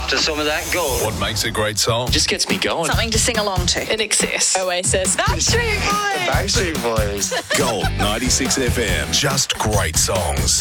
to some of that gold. What makes a great song? Just gets me going. Something to sing along to. In excess. Oasis. Backstreet Boys. Backstreet Boys. Gold 96 FM. Just great songs.